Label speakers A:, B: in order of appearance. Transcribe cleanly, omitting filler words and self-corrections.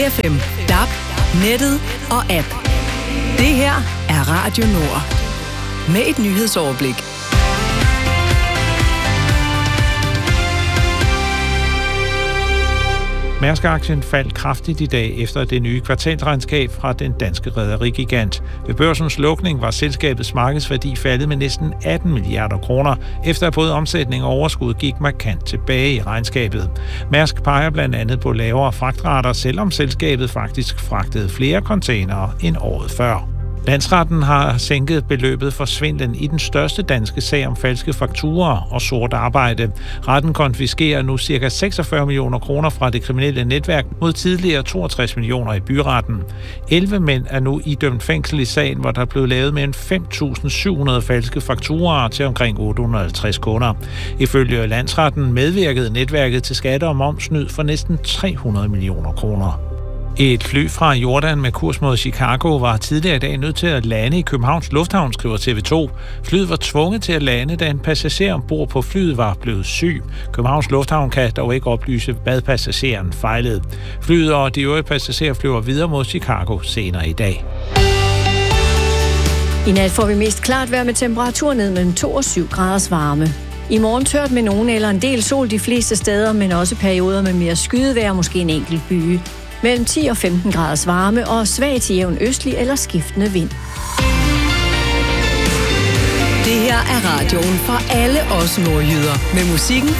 A: FM, DAB, nettet og app. Det her er Radio Nord. Med et nyhedsoverblik.
B: Mærsk-aktien faldt kraftigt i dag efter det nye kvartalregnskab fra den danske rederigigant. Ved børsens lukning var selskabets markedsværdi faldet med næsten 18 milliarder kroner, efter at både omsætning og overskud gik markant tilbage i regnskabet. Mærsk peger blandt andet på lavere fragtrater, selvom selskabet faktisk fragtede flere containere end året før. Landsretten har sænket beløbet for svindlen i den største danske sag om falske fakturaer og sort arbejde. Retten konfiskerer nu ca. 46 millioner kroner fra det kriminelle netværk mod tidligere 62 millioner i byretten. 11 mænd er nu idømt fængsel i sagen, hvor der blev lavet mere end 5.700 falske fakturaer til omkring 850 kunder. Ifølge Landsretten medvirkede netværket til skatte- og momssnyd for næsten 300 millioner kroner. Et fly fra Jordan med kurs mod Chicago var tidligere i dag nødt til at lande i Københavns Lufthavn, skriver TV2. Flyet var tvunget til at lande, da en passager ombord på flyet var blevet syg. Københavns Lufthavn kan dog ikke oplyse, hvad passageren fejlede. Flyet og de øvrige passagerer flyver videre mod Chicago senere i dag.
C: I nat får vi mest klart vejr med temperatur ned mellem 2 og 7 graders varme. I morgen tørt med nogen eller en del sol de fleste steder, men også perioder med mere skydevejr, måske en enkelt byge. Mellem 10 og 15 graders varme og svag til jævn østlig eller skiftende vind.
A: Det her er radioen for alle os nordjyder. Med musikken